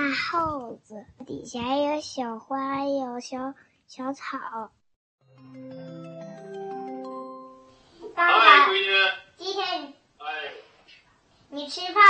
耗子，底下有小花，有小草。 刚才闺女， 今天哎， 你吃胖